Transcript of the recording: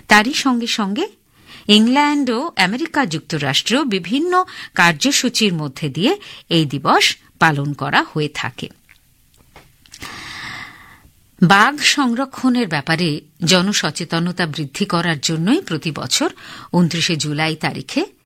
তারই সঙ্গে সঙ্গে ইংল্যান্ড ও আমেরিকা যুক্তরাষ্ট্র বিভিন্ন কার্যসূচির মধ্যে দিয়ে এই দিবস পালন করা হয়ে থাকে। বাঘ সংরক্ষণের ব্যাপারে জনসচেতনতা বৃদ্ধি করার জন্যই প্রতি বছর ২৯ জুলাই তারিখে